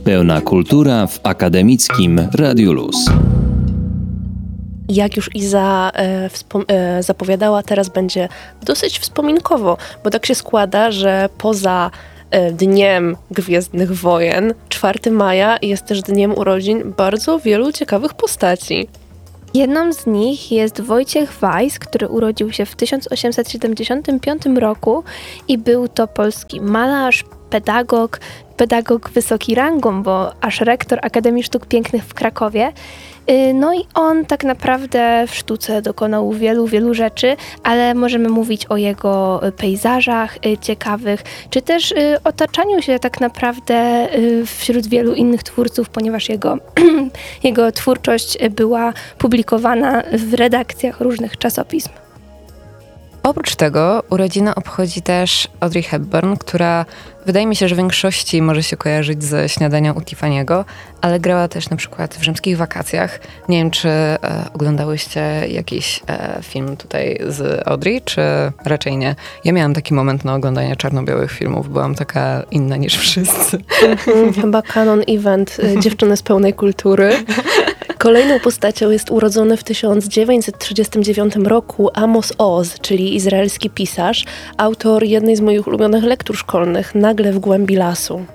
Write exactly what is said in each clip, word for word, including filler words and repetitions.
Pełna kultura w akademickim Radiu Luz. Jak już Iza e, wspom- e, zapowiadała, teraz będzie dosyć wspominkowo, bo tak się składa, że poza e, Dniem Gwiezdnych Wojen, czwartego maja jest też dniem urodzin bardzo wielu ciekawych postaci. Jedną z nich jest Wojciech Weiss, który urodził się w tysiąc osiemset siedemdziesiątym piątym roku i był to polski malarz, pedagog, pedagog wysoki rangą, bo aż rektor Akademii Sztuk Pięknych w Krakowie. No i on tak naprawdę w sztuce dokonał wielu, wielu rzeczy, ale możemy mówić o jego pejzażach ciekawych, czy też otaczaniu się tak naprawdę wśród wielu innych twórców, ponieważ jego, jego twórczość była publikowana w redakcjach różnych czasopism. Oprócz tego urodziny obchodzi też Audrey Hepburn, która wydaje mi się, że w większości może się kojarzyć ze Śniadania u Tiffany'ego, ale grała też na przykład w Rzymskich wakacjach. Nie wiem, czy e, oglądałyście jakiś e, film tutaj z Audrey, czy raczej nie. Ja miałam taki moment na oglądanie czarno-białych filmów. Byłam taka inna niż wszyscy. Mhm, chyba canon event y, Dziewczyny z pełnej kultury. Kolejną postacią jest urodzony w tysiąc dziewięćset trzydziestym dziewiątym roku Amos Oz, czyli izraelski pisarz, autor jednej z moich ulubionych lektur szkolnych, Nagle w głębi lasu.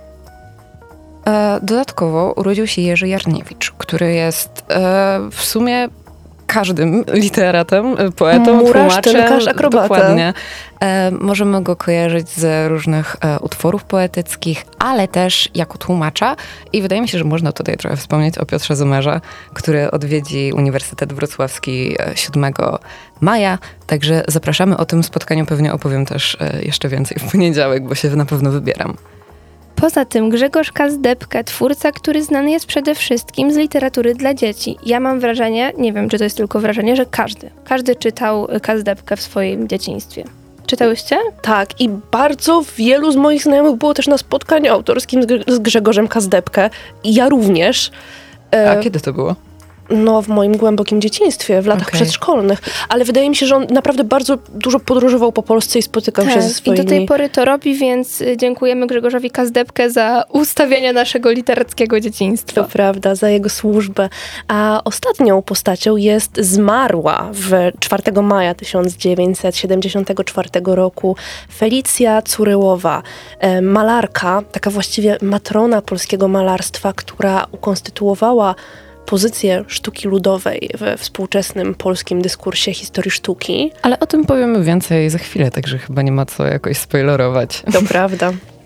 E, dodatkowo urodził się Jerzy Jarniewicz, który jest e, w sumie każdym literatem, poetą, Murarz, tłumaczem. tynkarz, akrobata. Dokładnie. E, możemy go kojarzyć z różnych e, utworów poetyckich, ale też jako tłumacza. I wydaje mi się, że można tutaj trochę wspomnieć o Piotrze Zomerze, który odwiedzi Uniwersytet Wrocławski siódmego maja. Także zapraszamy. O tym spotkaniu pewnie opowiem też e, jeszcze więcej w poniedziałek, bo się na pewno wybieram. Poza tym Grzegorz Kazdebke, twórca, który znany jest przede wszystkim z literatury dla dzieci. Ja mam wrażenie, nie wiem, czy to jest tylko wrażenie, że każdy, każdy czytał Kazdebkę w swoim dzieciństwie. Czytałyście? Tak, i bardzo wielu z moich znajomych było też na spotkaniu autorskim z, Gr- z Grzegorzem Kazdebkę. I ja również. A E, kiedy to było? No, w moim głębokim dzieciństwie, w latach Okay. przedszkolnych. Ale wydaje mi się, że on naprawdę bardzo dużo podróżował po Polsce i spotykał tak, się ze swoimi... i do tej pory to robi, więc dziękujemy Grzegorzowi Kazdebkę za ustawienie naszego literackiego dzieciństwa. To prawda, za jego służbę. A ostatnią postacią jest zmarła w czwartego maja tysiąc dziewięćset siedemdziesiątego czwartego roku Felicja Curyłowa, e, malarka, taka właściwie matrona polskiego malarstwa, która ukonstytuowała pozycję sztuki ludowej we współczesnym polskim dyskursie historii sztuki. Ale o tym powiemy więcej za chwilę, także chyba nie ma co jakoś spoilerować. To prawda.